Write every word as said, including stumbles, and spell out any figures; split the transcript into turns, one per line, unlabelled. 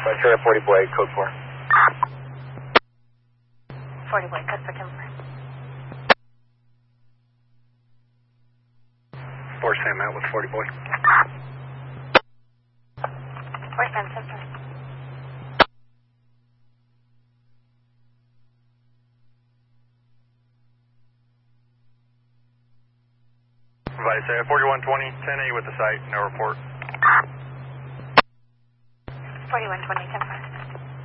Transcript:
Vice forty boy, code four.
forty boy, code for ten four.
four Sam out with forty boy.
four Sam, ten four.
Vice forty-one twenty, ten A with the site, no report.
forty-one twenty, ten four.